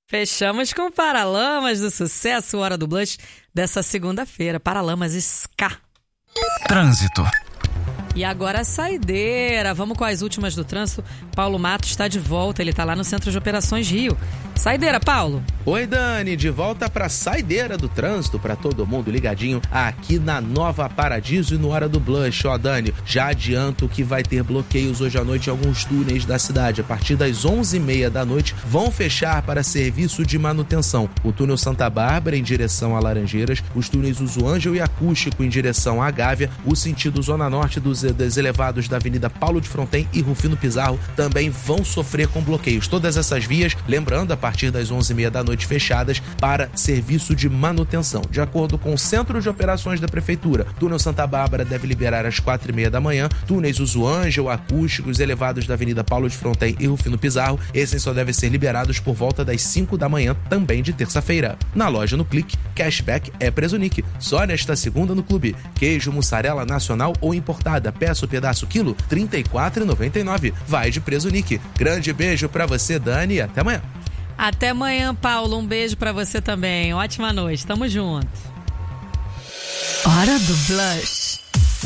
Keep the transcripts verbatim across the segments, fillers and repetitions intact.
Fechamos com Paralamas do Sucesso, Hora do Blush dessa segunda-feira. Paralamas Ska. Trânsito. E agora a saideira. Vamos com as últimas do trânsito. Paulo Matos está de volta, ele está lá no Centro de Operações Rio. Saideira, Paulo. Oi, Dani, de volta para a saideira do trânsito, para todo mundo ligadinho aqui na Nova Paradiso e no Hora do Blush. Ó, Dani, já adianto que vai ter bloqueios hoje à noite em alguns túneis da cidade. A partir das onze e meia da noite vão fechar para serviço de manutenção. O túnel Santa Bárbara em direção a Laranjeiras, os túneis Uso Ângelo e Acústico em direção à Gávea, o sentido Zona Norte dos, dos elevados da Avenida Paulo de Fronten e Rufino Pizarro também vão sofrer com bloqueios. Todas essas vias, lembrando, a partir das onze e meia da noite fechadas para serviço de manutenção. De acordo com o Centro de Operações da Prefeitura, túnel Santa Bárbara deve liberar às quatro e meia da manhã, túneis Uso Ângelo, Acústicos, elevados da Avenida Paulo de Fronten e Rufino Pizarro, esses só devem ser liberados por volta das cinco da manhã, também de terça-feira. Na loja no Clique, cashback é Presunic. Só nesta segunda no Clube. Queijo mussarela nacional ou importada, peça o pedaço quilo, trinta e quatro reais e noventa e nove centavos. Vai de Presunic. Grande beijo pra você, Dani, e até amanhã. Até amanhã, Paulo. Um beijo pra você também. Ótima noite. Tamo junto. Hora do Blush.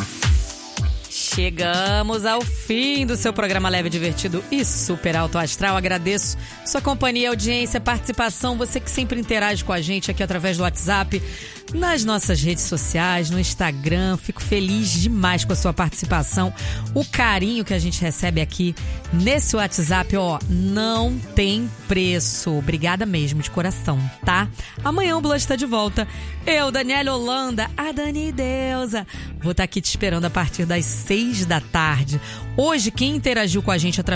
Chegamos ao fim do seu programa leve, divertido e super alto astral. Agradeço sua companhia, audiência, participação, você que sempre interage com a gente aqui através do WhatsApp, nas nossas redes sociais, no Instagram. Fico feliz demais com a sua participação. O carinho que a gente recebe aqui nesse WhatsApp, ó, não tem preço. Obrigada mesmo, de coração, tá? Amanhã o Blush tá de volta. Eu, Daniela Holanda, a Dani Deusa, vou estar aqui te esperando a partir das seis da tarde. Hoje, quem interagiu com a gente através